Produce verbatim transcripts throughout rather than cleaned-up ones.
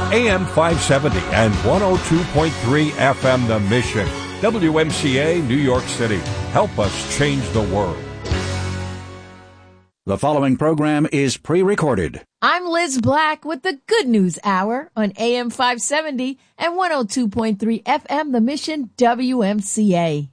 A M five seventy and one oh two point three F M The Mission. W M C A, New York City. Help us change the world. The following program is pre-recorded. I'm Liz Black with the Good News Hour on A M five seventy and one oh two point three F M The Mission, W M C A.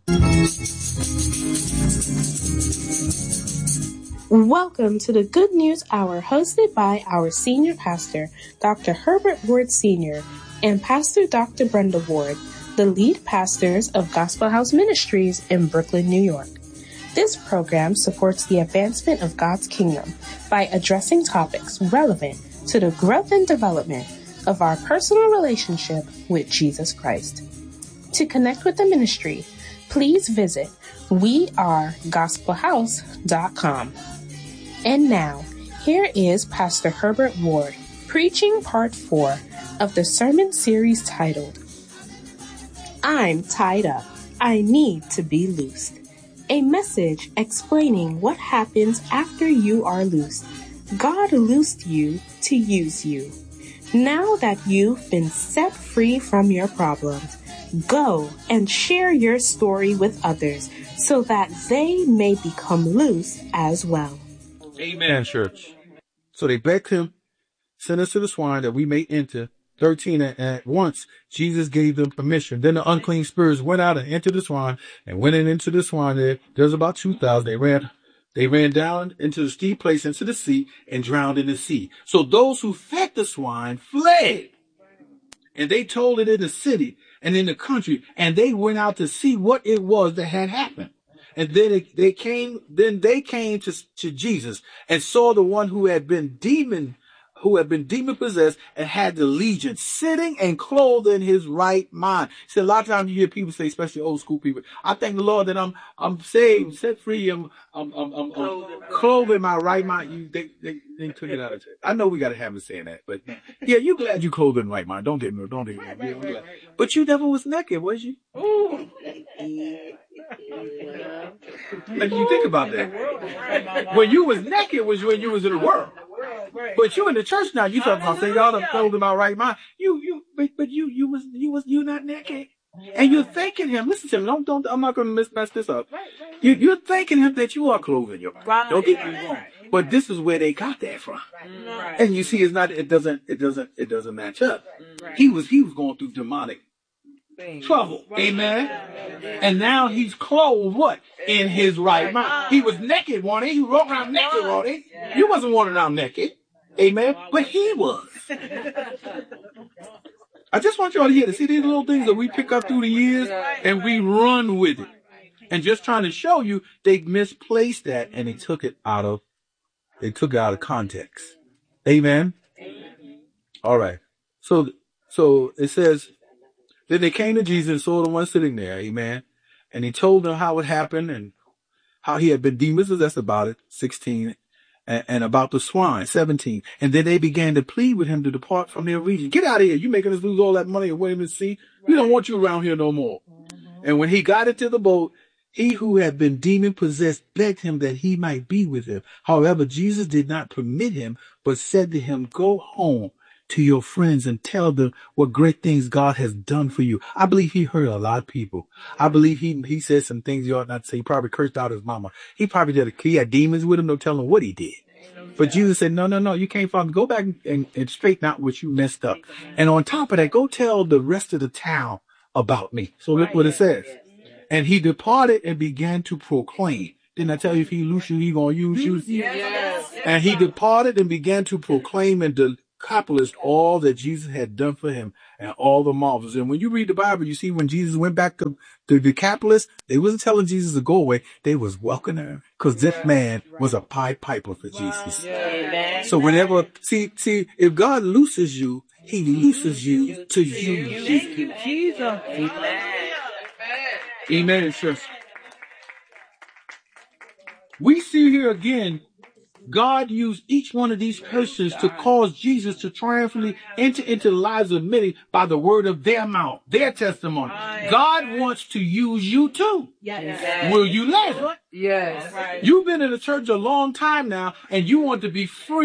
Welcome to the Good News Hour, hosted by our senior pastor, Doctor Herbert Ward Senior, and Pastor Doctor Brenda Ward, the lead pastors of Gospel House Ministries in Brooklyn, New York. This program supports the advancement of God's kingdom by addressing topics relevant to the growth and development of our personal relationship with Jesus Christ. To connect with the ministry, please visit we are gospel house dot com. And now, here is Pastor Herbert Ward, preaching part four of the sermon series titled, I'm Tied Up, I Need to Be Loosed. A message explaining what happens after you are loosed. God loosed you to use you. Now that you've been set free from your problems, go and share your story with others so that they may become loose as well. Amen, church. So they begged him, send us to the swine that we may enter. thirteen, and at once Jesus gave them permission. Then the unclean spirits went out and entered the swine, and went in into the swine. There, there's about two thousand. They ran, they ran down into the steep place into the sea and drowned in the sea. So those who fed the swine fled, and they told it in the city and in the country, and they went out to see what it was that had happened. And then it, they came, then they came to, to Jesus and saw the one who had been demon, who had been demon possessed and had the legion sitting and clothed in his right mind. See, a lot of times you hear people say, especially old school people, I thank the Lord that I'm, I'm saved, set free, I'm, I'm, I'm, I'm, I'm clothed in my right mind. You, they, they, they took it out of it. I know we got to have it saying that, but yeah, you glad you clothed in the right mind. Don't get me, don't get me. Yeah, I'm glad. But you never was naked, was you? Like you think about that. When you was naked was when you was in the world. But you in the church now, you talking about saying y'all done clothed in my right mind. You, you, but, but you, you was, you was, you not naked. And you're thanking him. Listen to me. Don't, don't, I'm not going to mess this up. You, you're thanking him that you are clothed in your mind. Don't get me wrong. But this is where they got that from. And you see, it's not, it doesn't, it doesn't, it doesn't match up. He was, he was going through demonic trouble. Amen. And now he's clothed what? In his right mind. He was naked, wasn't he? He walked around naked, wasn't he? You wasn't walking around naked. Amen. But he was. I just want y'all to hear to see these little things that we pick up through the years and we run with it. And just trying to show you they misplaced that and they took it out of, they took it out of context. Amen. All right. So, so it says, then they came to Jesus and saw the one sitting there. Amen. And he told them how it happened and how he had been demon-possessed about it. sixteen. And, and about the swine, seventeen. And then they began to plead with him to depart from their region. Get out of here. You're making us lose all that money and wait and see. We don't want you around here no more. And when he got into the boat, he who had been demon-possessed begged him that he might be with him. However, Jesus did not permit him, but said to him, go home to your friends and tell them what great things God has done for you. I believe he hurt a lot of people. I believe he he said some things you ought not to say. He probably cursed out his mama. He probably did. A, he had demons with him. No telling what he did. But Jesus said, no, no, no, you can't follow me. Go back and, and straighten out what you messed up. And on top of that, go tell the rest of the town about me. So look what it says. And he departed and began to proclaim. Didn't I tell you if he loose you, he gonna use you? Yes. And he departed and began to proclaim and to accomplished all that Jesus had done for him and all the marvels. And when you read the Bible, you see when Jesus went back to, to Decapolis, they wasn't telling Jesus to go away. They was welcoming him because this man was a Pied Piper for Jesus. So whenever, see, see, if God looses you, he looses you to use you. Thank you, Jesus. Amen. Amen, church. We see here again, God used each one of these persons to cause Jesus to triumphantly enter into the lives of many by the word of their mouth, their testimony. God wants to use you too. Yes. Will you let him? Yes. You've been in the church a long time now and you want to be free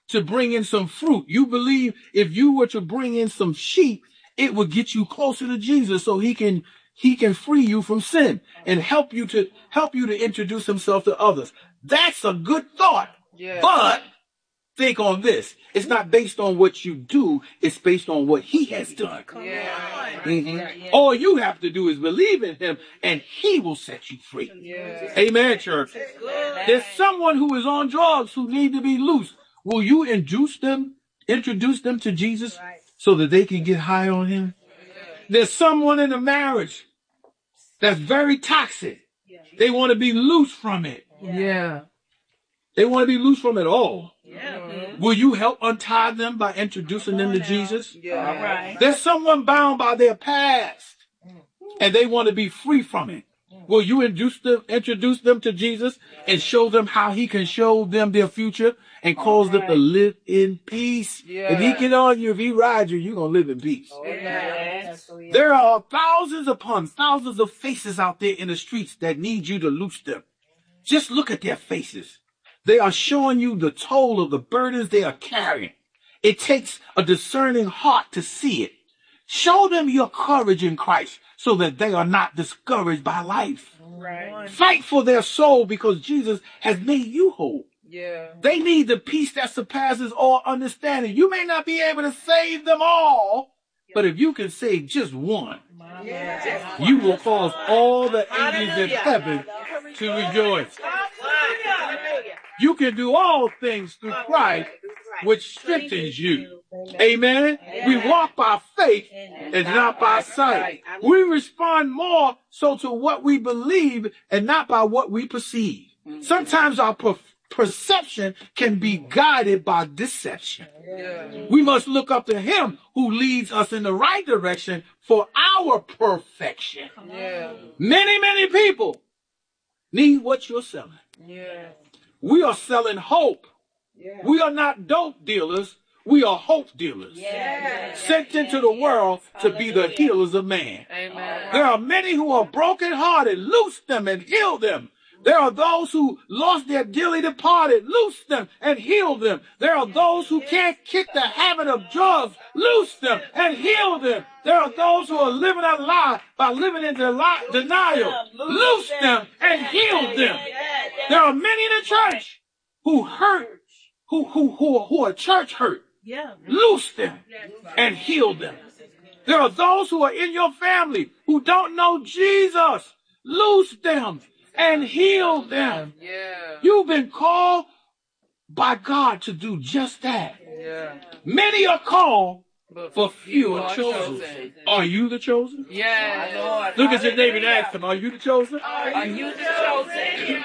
to bring in some fruit. You believe if you were to bring in some sheep, it would get you closer to Jesus so he can, he can free you from sin and help you to, help you to introduce himself to others. That's a good thought. Yeah. But think on this. It's not based on what you do. It's based on what he has done. Yeah. Mm-hmm. All you have to do is believe in him and he will set you free. Yeah. Amen, church. There's someone who is on drugs who need to be loose. Will you induce them, introduce them to Jesus so that they can get high on him? There's someone in a marriage that's very toxic. They want to be loose from it. Yeah. They want to be loose from it all. Yeah. Will you help untie them by introducing them to Jesus? Yeah. All right. There's someone bound by their past and they want to be free from it. Will you introduce them, introduce them to Jesus and show them how he can show them their future and cause right. them to live in peace? Yeah. If he get on you, if he rides you, you're going to live in peace. Oh, yeah. There are thousands upon thousands of faces out there in the streets that need you to loose them. Just look at their faces. They are showing you the toll of the burdens they are carrying. It takes a discerning heart to see it. Show them your courage in Christ so that they are not discouraged by life. Right. Fight for their soul because Jesus has made you whole. Yeah. They need the peace that surpasses all understanding. You may not be able to save them all, but if you can save just one, yeah. you will cause all the angels in heaven to rejoice. You can do all things through Christ, which strengthens you. Amen. We walk by faith and not by sight. We respond more so to what we believe and not by what we perceive. Sometimes our per- perception can be guided by deception. We must look up to him who leads us in the right direction for our perfection. Many, many people need what you're selling. We are selling hope. Yeah. We are not dope dealers. We are hope dealers. Yeah. Sent into the world to be the healers of man. Amen. There are many who are brokenhearted. Loose them and heal them. There are those who lost their dearly departed. Loose them and heal them. There are those who can't kick the habit of drugs. Loose them and heal them. There are those who are living a lie by living in deli- denial. Loose them and heal them. There are many in the church who hurt, who who who, who are church hurt. Loose them and heal them. There are those who are in your family who don't know Jesus. Loose them and heal them. Yeah. You've been called by God to do just that. Yeah. Many are called, but few are chosen. chosen. Are you the chosen? Yeah. Look at your neighbor and ask him, are you the chosen? Are you the chosen?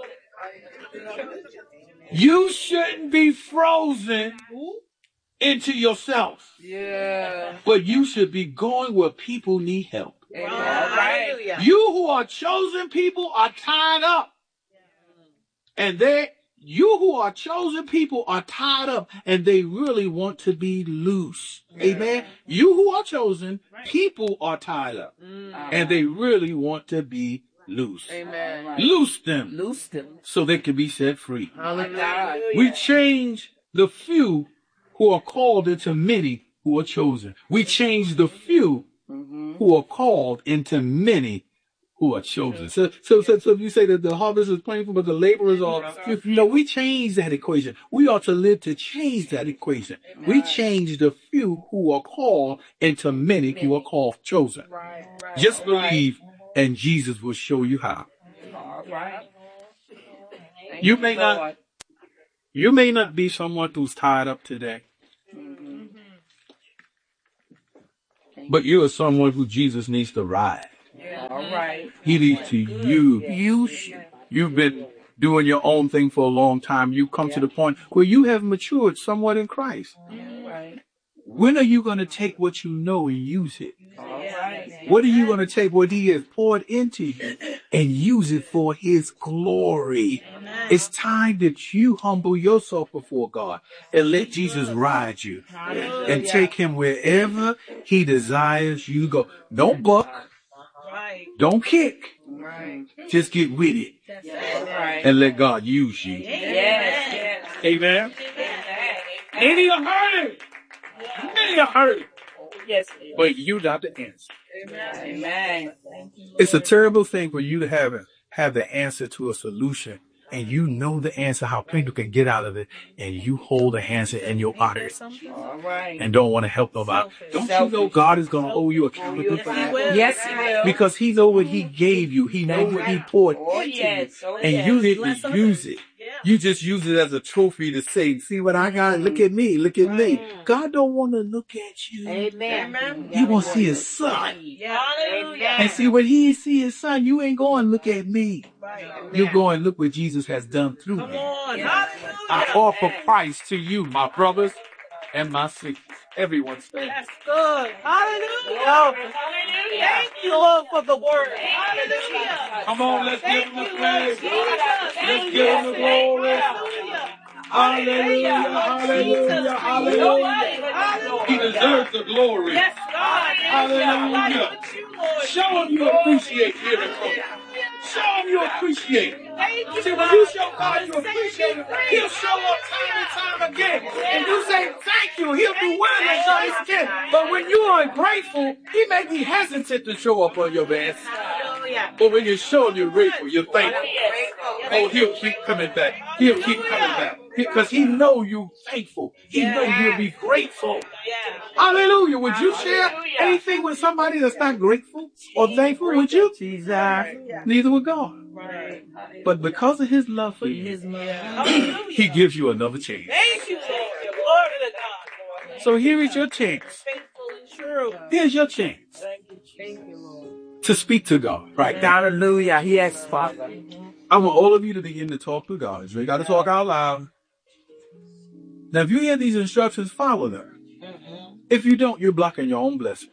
You shouldn't be frozen into yourself. Yeah. But you should be going where people need help. Amen. Right. You who are chosen people are tied up. And they, you who are chosen people are tied up and they really want to be loose. Amen. You who are chosen people are tied up and they really want to be loose. Amen. Loose them. Loose them. So they can be set free. Hallelujah. We change the few who are called into many who are chosen. We change the few mm-hmm. who are called into many who are chosen. So, so, so, so if you say that the harvest is plentiful, but the laborers are few, no, we change that equation. We ought to live to change that equation. We change the few who are called into many who are called chosen. Just believe and Jesus will show you how. You may not, you may not be someone who's tied up today. But you are someone who Jesus needs to ride. Yeah, all right. He needs to use. Use. You've been doing your own thing for a long time. You've come yeah. to the point where you have matured somewhat in Christ. Yeah, right. When are you going to take what you know and use it? All right. What are you going to take what he has poured into you and use it for his glory? Amen. It's time that you humble yourself before God and let Jesus ride you Hallelujah. And take him wherever he desires you to go. Don't buck. Right. Don't kick. Right. Just get with it. That's right. And let God use you. Yes. Yes. Amen. Many are hurting. Many are hurting. Yes. But you got the answer. Amen. It's a terrible thing for you to have a, have the answer to a solution, and you know the answer, how people can get out of it, and you hold the answer in your pocket All right. and don't want to help nobody. Don't you know God is going to hold you accountable for that? Yes, He will. Because He know what He gave you. He know what He poured Oh, into yes. you. Oh, And yes. you didn't use it. You just use it as a trophy to say, see what I got? Look at me. Look at me. God don't want to look at you. Amen. He want to see His Son. Hallelujah. And see, when He see His Son, you ain't going to look at me. You're going to look what Jesus has done through Come me. on. Hallelujah. I offer Christ to you, my brothers and my sisters. Everyone say, That's good. Hallelujah. Hallelujah. Thank you, Lord, for the word. Hallelujah. come on, let's give Him the Thank you, praise. Lord Jesus. Let's give Him the glory. Hallelujah. Hallelujah, hallelujah, hallelujah. He deserves the glory. Yes, God. Hallelujah. Show Him you appreciate hearing from Him. Show Him you appreciate it. See, when you show God you appreciate Him, He'll show up time and time again. And you say, thank you, He'll do well and show again. But when you are ungrateful, He may be hesitant to show up on your behalf. But when you show Him you're grateful, you're thankful. Oh, He'll keep coming back. He'll keep coming back. Because He know you thankful. He know you'll be grateful. Hallelujah. Would you share anything with somebody that's not grateful or thankful? Would you? Jesus. Neither would God. But because of His love for you, He gives you another chance. Thank you, Lord. Glory to God. So here is your chance. Faithful and true. Here's your chance Thank you, Lord. to speak to God right now. Hallelujah. Yes, Father. I want all of you to begin to talk to God. You got to talk out loud. Now, if you hear these instructions, follow them. If you don't, you're blocking your own blessing.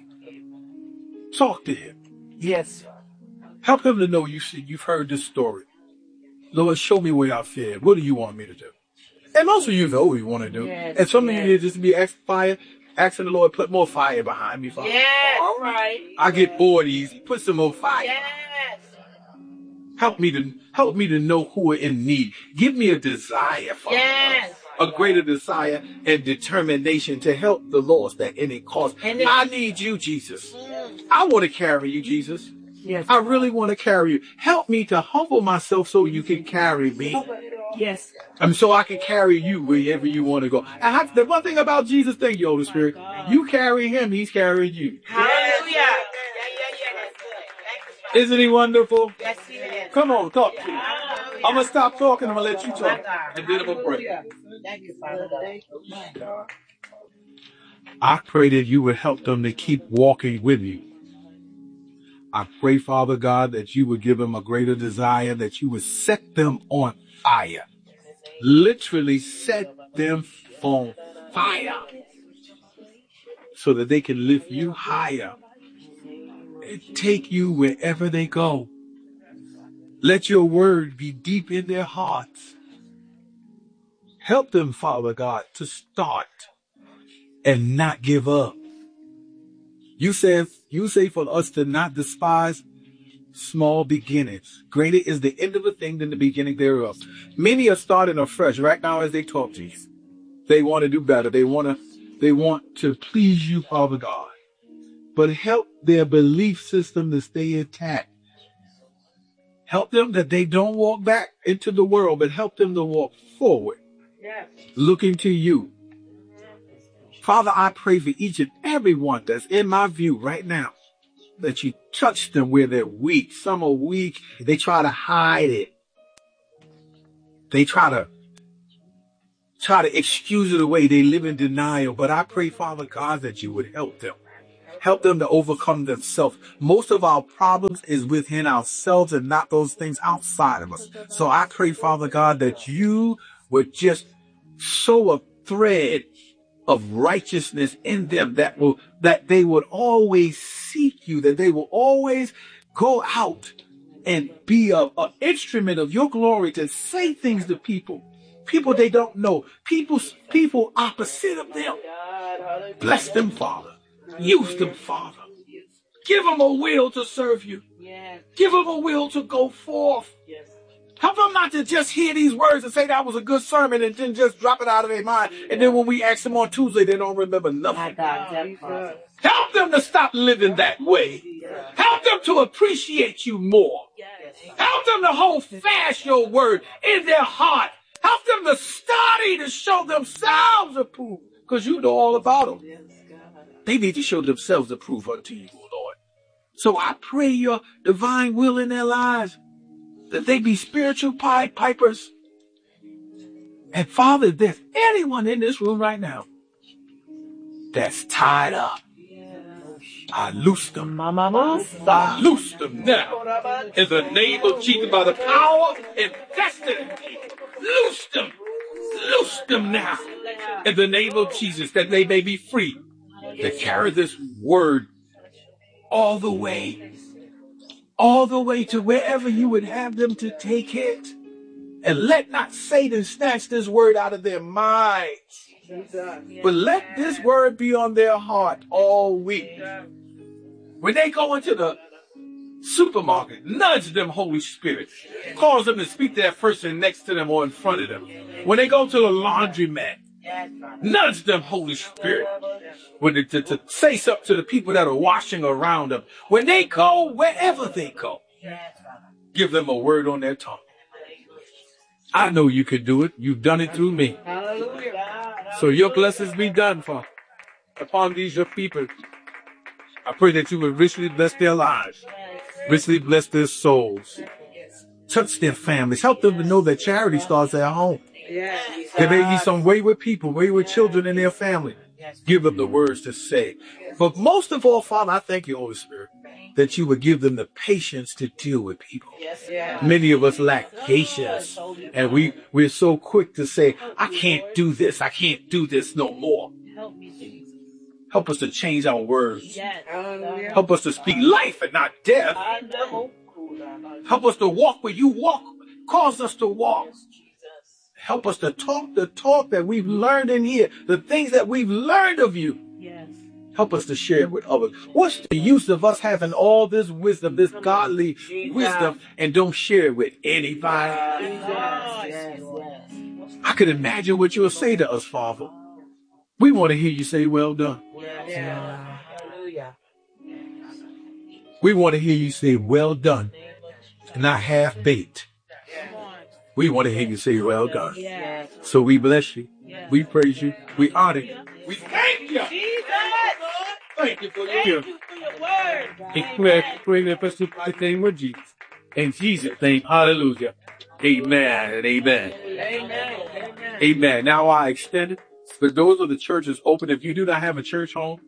Talk to Him. Yes. Help Him to know you see, you've heard this story. Lord, show me where I failed. What do you want me to do? And most of you know what you want to do. Yes, And some of yes. you need just be ask fire, asking the Lord, put more fire behind me, Father. Yes. All right. I get bored easy. Put some more fire. Yes. Help me to help me to know who are in need. Give me a desire, Father. Yes. A greater desire and determination to help the lost at any cost. And it- I need you, Jesus. I want to carry you, Jesus. Yes. I really want to carry you. Help me to humble myself so you can carry me. Yes. And so I can carry you wherever you want to go. I have, the one thing about Jesus, thank you, Holy Spirit. You carry Him, He's carrying you. Hallelujah. Yeah, yeah, yeah. That's good. Thank you, Isn't He wonderful? Yes, He is. Come on, talk to me. I'm going to stop talking. I'm going to let you talk. And then I'm going to pray. Thank you, Father. Thank you. I pray that you would help them to keep walking with you. I pray, Father God, that you would give them a greater desire, that you would set them on fire. Literally set them on fire. So that they can lift you higher and take you wherever they go. Let your word be deep in their hearts. Help them, Father God, to start and not give up. You say, you say for us to not despise small beginnings. Greater is the end of a thing than the beginning thereof. Many are starting afresh right now as they talk to you. They want to do better. They want to, they want to please you, Father God. But help their belief system to stay intact. Help them that they don't walk back into the world, but help them to walk forward. Yes. Looking to you. Father, I pray for each and every one that's in my view right now, that you touch them where they're weak. Some are weak. They try to hide it. They try to, try to excuse it away. They live in denial. But I pray, Father God, that you would help them. Help them to overcome themselves. Most of our problems is within ourselves and not those things outside of us. So I pray, Father God, that you would just sow a thread of righteousness in them, that will, that they would always seek you, that they will always go out and be a, a instrument of your glory to say things to people, people they don't know, people, people opposite of them. Bless them, Father. Use them, Father. Give them a will to serve you. Give them a will to go forth. Help them not to just hear these words and say that was a good sermon and then just drop it out of their mind. And then when we ask them on Tuesday, they don't remember nothing. Help them to stop living that way. Help them to appreciate you more. Help them to hold fast your word in their heart. Help them to study to show themselves approved, because you know all about them. They need to show themselves approved unto you, Lord. So I pray your divine will in their lives, that they be spiritual Pied Pipers. And Father, if there's anyone in this room right now that's tied up, I loose them. I loose them now. In the name of Jesus, by the power invested in me. Loose them. Loose them now. In the name of Jesus, that they may be free to carry this word all the way. All the way to wherever you would have them to take it. And let not Satan snatch this word out of their minds. But let this word be on their heart all week. When they go into the supermarket, nudge them, Holy Spirit. Cause them to speak to that person next to them or in front of them. When they go to the laundromat, nudge them, Holy Spirit. When they, to, to say something to the people that are washing around them. When they go, wherever they go, give them a word on their tongue. I know you can do it. You've done it through me. So your blessings be done, Father, upon these your people. I pray that you would richly bless their lives, richly bless their souls, touch their families, help them to know that charity starts at home. There may be some wayward people, wayward children in their family. Give them the words to say. But most of all, Father, I thank you, Holy Spirit, that you would give them the patience to deal with people. Many of us lack patience, and we, we're so quick to say, I can't do this, I can't do this no more. Help us to change our words. Help us to speak life and not death. Help us to walk where you walk. Cause us to walk. Help us to talk the talk that we've learned in here, the things that we've learned of you. Help us to share it with others. What's the use of us having all this wisdom, this godly wisdom, and don't share it with anybody? I could imagine what you'll say to us, Father. We want to hear you say, well done. We want to hear you say, well done, and not half-baked. We want to hear you say, well done. So we bless you. We praise you. We honor you. We thank you. Thank you for your word. Pray that us to the name of Jesus. In Jesus' name, hallelujah. Amen and amen. Amen. Amen. Now I extend it. The doors of the church is open. If you do not have a church home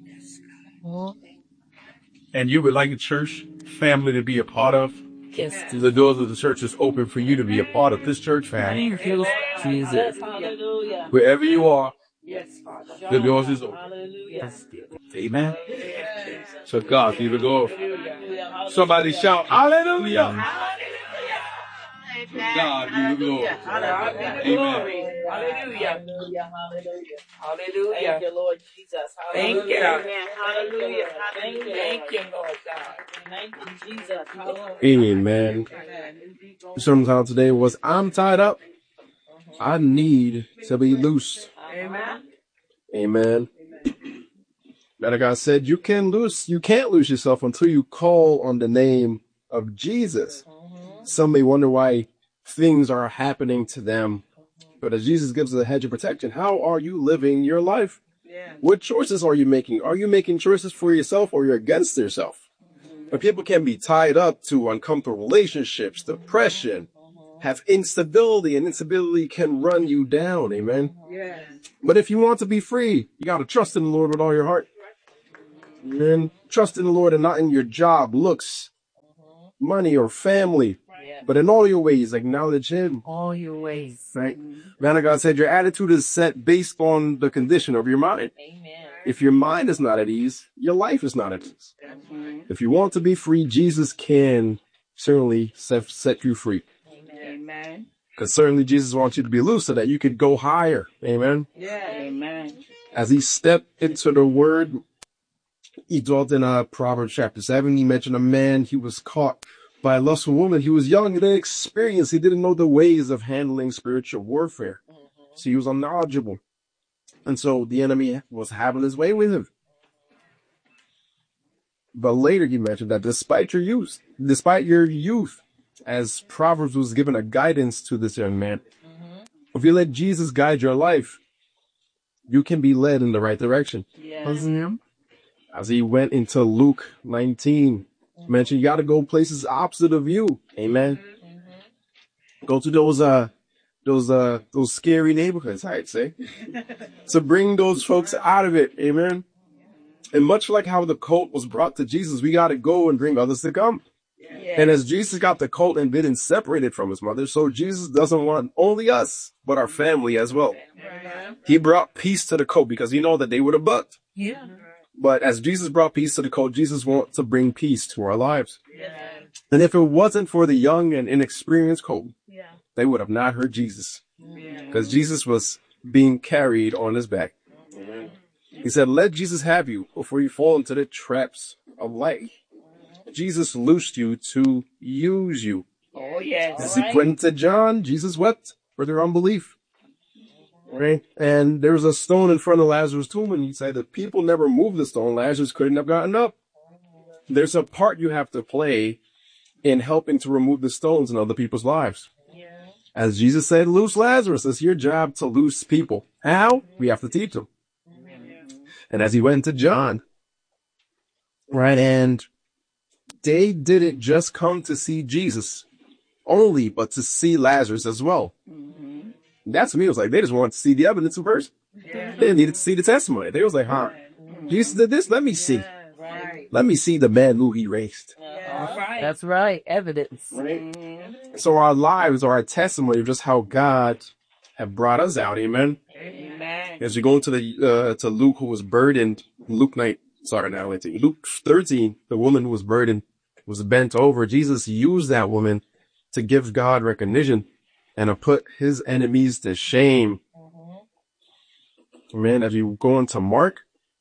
and you would like a church family to be a part of, yes, the doors of the church is open for you to be a part of this church family. Jesus. Wherever you are, the doors is open. Amen. So God be the glory. Somebody shout, hallelujah. God be the glory. Amen. Hallelujah. Hallelujah. Hallelujah. Thank you, Lord Jesus. Thank you. Hallelujah. Thank you, Lord God. Thank you, Jesus. Amen. The sermon title today was, I'm tied up. I need to be loose. Amen. Amen. Like God said, you can lose, you can't lose yourself until you call on the name of Jesus. Some may wonder why things are happening to them. But as Jesus gives us a hedge of protection, how are you living your life? Yeah. What choices are you making? Are you making choices for yourself or you're against yourself? Mm-hmm. But people can be tied up to uncomfortable relationships, depression, mm-hmm. have instability, and instability can run you down. Amen. Yeah. But if you want to be free, you got to trust in the Lord with all your heart. And trust in the Lord and not in your job, looks, mm-hmm. money, or family. But in all your ways, acknowledge him. All your ways. Right? Man of God said your attitude is set based on the condition of your mind. Amen. If your mind is not at ease, your life is not at ease. Mm-hmm. If you want to be free, Jesus can certainly set, set you free. Amen. Because certainly Jesus wants you to be loose so that you could go higher. Amen. Yeah. Amen. As he stepped into the word, he dwelt in uh, Proverbs chapter seven. He mentioned a man, he was caught by a lustful woman. He was young and inexperienced. He didn't know the ways of handling spiritual warfare. So he was unknowledgeable. And so the enemy was having his way with him. But later he mentioned that despite your youth, despite your youth, as Proverbs was given a guidance to this young man, mm-hmm. if you let Jesus guide your life, you can be led in the right direction. Yeah. As he went into Luke nineteen, mm-hmm. mentioned you got to go places opposite of you. Amen. Mm-hmm. Go to those, uh, those, uh, those scary neighborhoods, I'd say, to bring those folks out of it. Amen. And much like how the colt was brought to Jesus, we got to go and bring others to come. Yeah. And as Jesus got the colt and been separated from his mother, so Jesus doesn't want only us, but our family as well. Yeah. He brought peace to the colt because he know that they would have bucked. Yeah. But as Jesus brought peace to the colt, Jesus wants to bring peace to our lives. Yeah. And if it wasn't for the young and inexperienced colt, yeah. they would have not heard Jesus. Because Yeah. Jesus was being carried on his back. Amen. He said, let Jesus have you before you fall into the traps of life. Jesus loosed you to use you. Oh, yes. As he went to John, Jesus wept for their unbelief. Right? And there was a stone in front of Lazarus' tomb, and he said the people never moved the stone. Lazarus couldn't have gotten up. There's a part you have to play in helping to remove the stones in other people's lives. Yeah. As Jesus said, loose Lazarus. It's your job to loose people. How? We have to teach them. And as he went to John, right, and they didn't just come to see Jesus only, but to see Lazarus as well. Mm-hmm. That's me. It was like, they just wanted to see the evidence in person. Yeah. They needed to see the testimony. They was like, huh, mm-hmm. Jesus did this? Let me see. Yeah, right. Let me see the man who he raised. Yeah, right. That's right. Evidence. Right? Mm-hmm. So our lives are a testimony of just how God have brought us out. Amen. Amen. As you go into the, uh, to Luke, who was burdened, Luke nine, sorry, not nineteen, Luke thirteen, the woman who was burdened was bent over. Jesus used that woman to give God recognition and to put his enemies to shame. Mm-hmm. Man, as you go into Mark,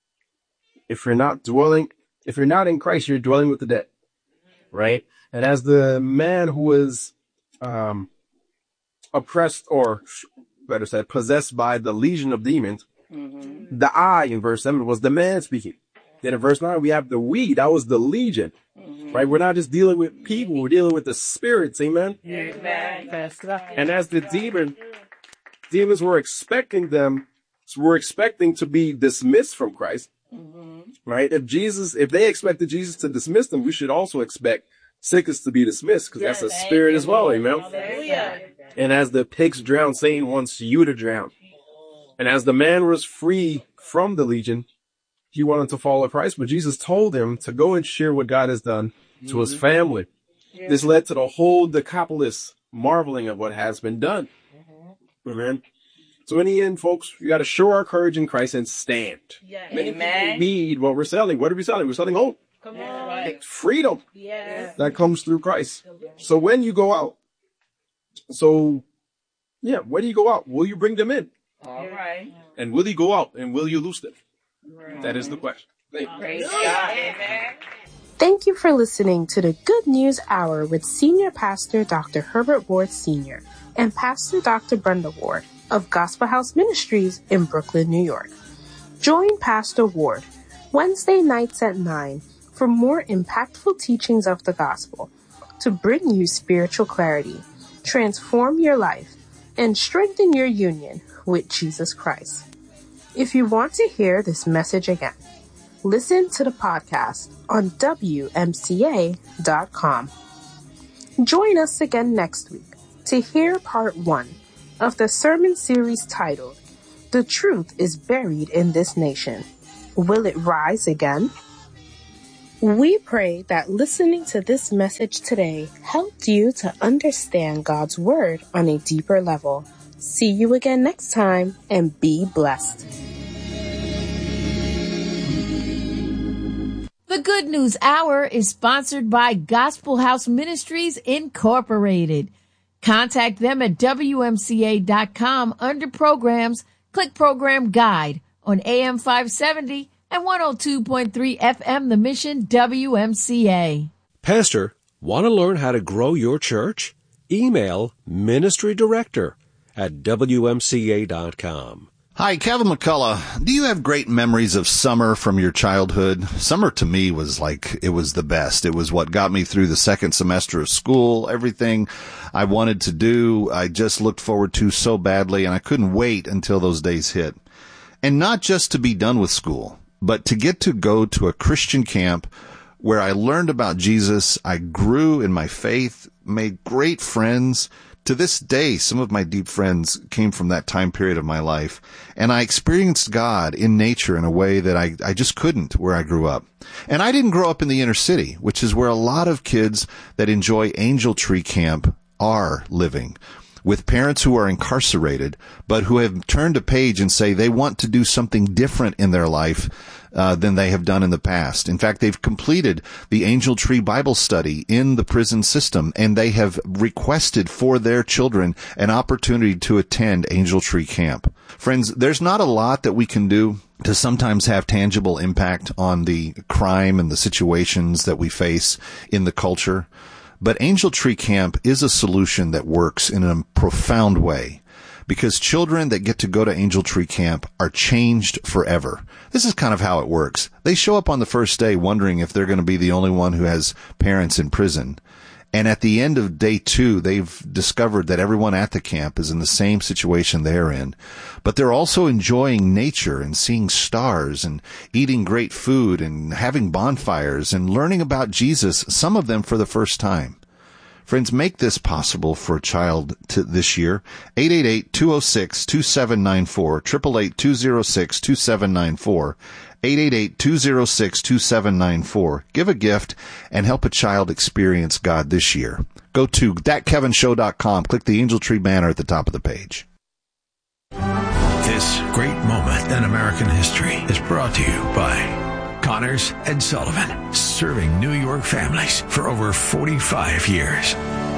if you're not dwelling, if you're not in Christ, you're dwelling with the dead, right? And as the man who was, um, oppressed, or better said, possessed by the legion of demons, mm-hmm. the I in verse seven was the man speaking. Then in verse nine, we have the we, that was the legion, mm-hmm. right? We're not just dealing with people, we're dealing with the spirits, amen? Amen. That's right. And as the demon, demons were expecting them, were expecting to be dismissed from Christ, mm-hmm. right? If Jesus, if they expected Jesus to dismiss them, we should also expect sickness to be dismissed, because yes, that's a spirit as well, amen? Hallelujah. And as the pigs drown, Satan wants you to drown. And as the man was free from the legion, he wanted to follow Christ, but Jesus told him to go and share what God has done to mm-hmm. his family. Yeah. This led to the whole Decapolis marveling of what has been done. Mm-hmm. Amen. So in the end, folks, we got to show our courage in Christ and stand. Yeah. Many people need what we're selling. What are we selling? We're selling hope. Come on. Right. Freedom. Yes. That comes through Christ. So when you go out, so yeah, when you go out, will you bring them in? All right. And will you go out and will you loose them? Right. That is the question. Thank you. Praise God. Amen. Thank you for listening to the Good News Hour with Senior Pastor Doctor Herbert Ward Senior and Pastor Doctor Brenda Ward of Gospel House Ministries in Brooklyn, New York. Join Pastor Ward Wednesday nights at nine for more impactful teachings of the gospel to bring you spiritual clarity, transform your life, and strengthen your union with Jesus Christ. If you want to hear this message again, listen to the podcast on W M C A dot com. Join us again next week to hear part one of the sermon series titled, The Truth is Buried in This Nation. Will it rise again? We pray that listening to this message today helped you to understand God's Word on a deeper level. See you again next time, and be blessed. The Good News Hour is sponsored by Gospel House Ministries, Incorporated. Contact them at W M C A dot com under Programs. Click Program Guide on A M five seventy and one oh two point three F M The Mission W M C A. Pastor, Want to learn how to grow your church? Email ministry director at W M C A dot com. Hi, Kevin McCullough. Do you have great memories of summer from your childhood? Summer to me was like, it was the best. It was what got me through the second semester of school. Everything I wanted to do, I just looked forward to so badly, and I couldn't wait until those days hit. And not just to be done with school, but to get to go to a Christian camp where I learned about Jesus. I grew in my faith, made great friends. To this day, some of my deep friends came from that time period of my life, and I experienced God in nature in a way that I, I just couldn't where I grew up. And I didn't grow up in the inner city, which is where a lot of kids that enjoy Angel Tree Camp are living, with parents who are incarcerated, but who have turned a page and say they want to do something different in their life uh, than they have done in the past. In fact, they've completed the Angel Tree Bible study in the prison system, and they have requested for their children an opportunity to attend Angel Tree Camp. Friends, there's not a lot that we can do to sometimes have tangible impact on the crime and the situations that we face in the culture. But Angel Tree Camp is a solution that works in a profound way, because children that get to go to Angel Tree Camp are changed forever. This is kind of how it works. They show up on the first day wondering if they're going to be the only one who has parents in prison. And at the end of day two, they've discovered that everyone at the camp is in the same situation they're in. But they're also enjoying nature and seeing stars and eating great food and having bonfires and learning about Jesus, some of them for the first time. Friends, make this possible for a child to this year. eight eight eight, two oh six, two seven nine four, eight eight eight, two oh six, two seven nine four, eight eight eight, two oh six, two seven nine four. Give a gift and help a child experience God this year. Go to that kevin show dot com. Click the Angel Tree banner at the top of the page. This great moment in American history is brought to you by Connors and Sullivan, serving New York families for over forty-five years.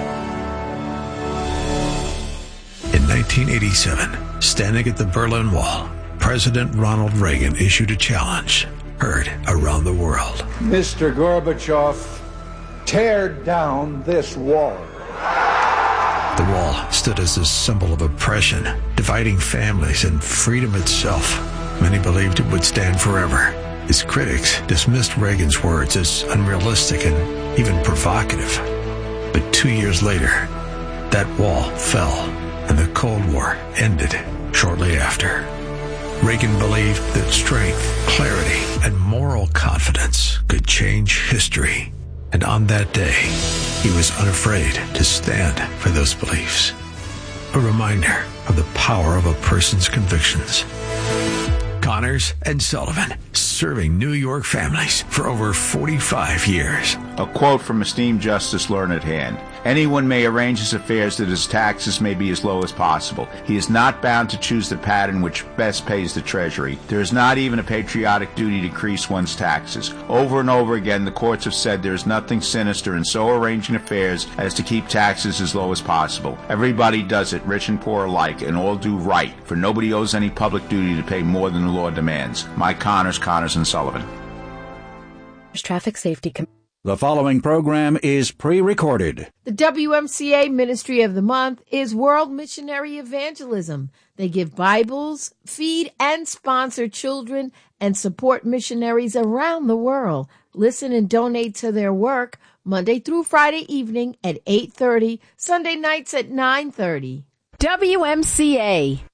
In nineteen eighty-seven, standing at the Berlin Wall, President Ronald Reagan issued a challenge heard around the world. Mister Gorbachev, tear down this wall. The wall stood as a symbol of oppression, dividing families and freedom itself. Many believed it would stand forever. His critics dismissed Reagan's words as unrealistic and even provocative. But two years later, that wall fell and the Cold War ended shortly after. Reagan believed that strength, clarity, and moral confidence could change history. And on that day, he was unafraid to stand for those beliefs. A reminder of the power of a person's convictions. Connors and Sullivan, serving New York families for over forty-five years. A quote from esteemed Justice Learned Hand. Anyone may arrange his affairs that his taxes may be as low as possible. He is not bound to choose the pattern which best pays the Treasury. There is not even a patriotic duty to increase one's taxes. Over and over again, the courts have said there is nothing sinister in so arranging affairs as to keep taxes as low as possible. Everybody does it, rich and poor alike, and all do right, for nobody owes any public duty to pay more than the law demands. Mike Connors, Connors and Sullivan. Traffic Safety Com- The following program is pre-recorded. The W M C A Ministry of the Month is World Missionary Evangelism. They give Bibles, feed and sponsor children, and support missionaries around the world. Listen and donate to their work Monday through Friday evening at eight thirty, Sunday nights at nine thirty. W M C A.